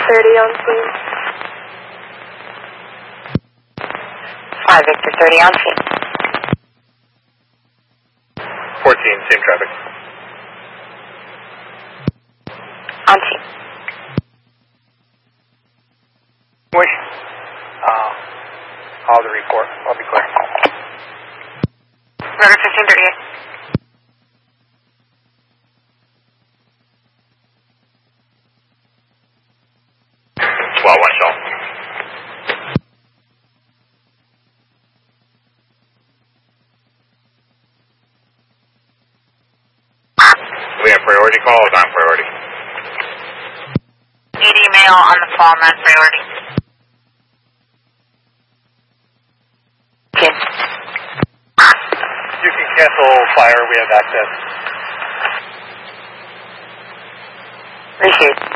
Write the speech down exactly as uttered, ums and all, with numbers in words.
thirty on scene. five Victor thirty on scene. fourteen, same traffic. On scene. Wait. Uh, I'll have the report. I'll be clear. River fifteen thirty-eight. twelve, one shell. We have priority call or non-priority? Need email on the phone, not priority. Okay. You can cancel fire. We have access. Appreciate it.